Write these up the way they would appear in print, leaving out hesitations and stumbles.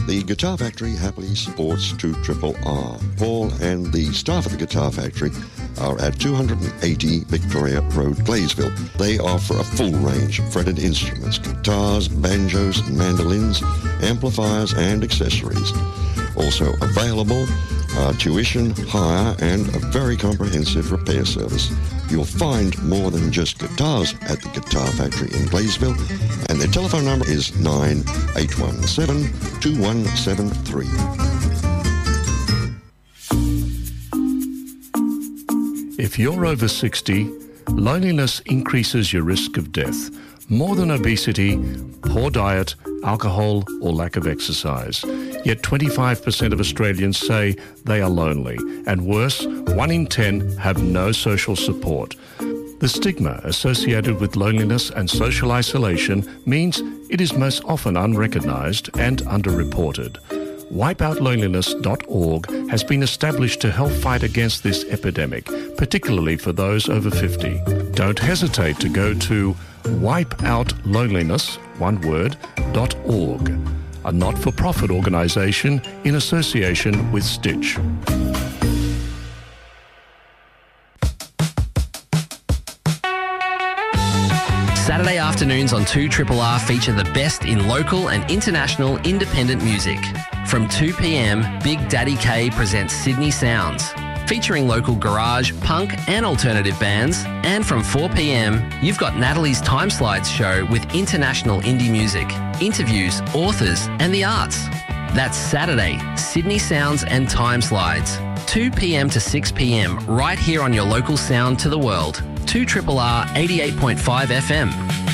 The Guitar Factory happily supports 2RRR. Paul and the staff at the Guitar Factory are at 280 Victoria Road, Glaysville. They offer a full range of fretted instruments, guitars, banjos, mandolins, amplifiers and accessories. Also available are tuition, hire and a very comprehensive repair service. You'll find more than just guitars at the Guitar Factory in Glaysville, and their telephone number is 9817 2173. If you're over 60, loneliness increases your risk of death, more than obesity, poor diet, alcohol or lack of exercise. Yet 25% of Australians say they are lonely, and worse, 1 in 10 have no social support. The stigma associated with loneliness and social isolation means it is most often unrecognised and underreported. Wipeoutloneliness.org has been established to help fight against this epidemic, particularly for those over 50. Don't hesitate to go to wipeoutloneliness.org, a not-for-profit organisation in association with Stitch. Saturday afternoons on 2RRR feature the best in local and international independent music. From 2 p.m, Big Daddy K presents Sydney Sounds, featuring local garage, punk and alternative bands. And from 4 p.m, you've got Natalie's Time Slides show with international indie music, interviews, authors and the arts. That's Saturday, Sydney Sounds and Time Slides, 2 p.m. to 6 p.m, right here on your local sound to the world. 2RRR 88.5 FM.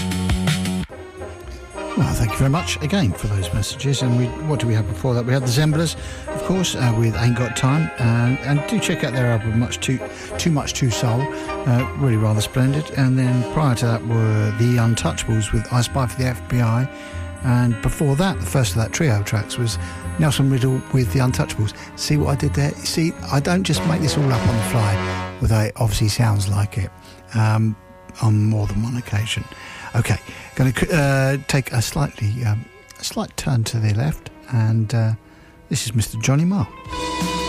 Well, thank you very much again for those messages. And what do we have before that? We had the Zemblers, of course, with Ain't Got Time. And do check out their album, Too Much Too Soul. Really rather splendid. And then prior to that were the Untouchables with I Spy for the FBI. And before that, the first of that trio tracks was Nelson Riddle with the Untouchables. See what I did there? See, I don't just make this all up on the fly, although it obviously sounds like it on more than one occasion. Okay, going to take a slight turn to the left, and this is Mr. Johnny Marr.